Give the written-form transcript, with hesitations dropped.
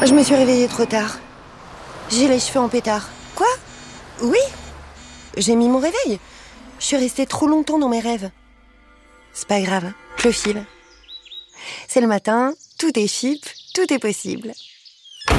Je me suis réveillée trop tard. J'ai les cheveux en pétard. Quoi ? Oui ? J'ai mis mon réveil. Je suis restée trop longtemps dans mes rêves. C'est pas grave, je le file. C'est le matin, tout est chip, tout est possible.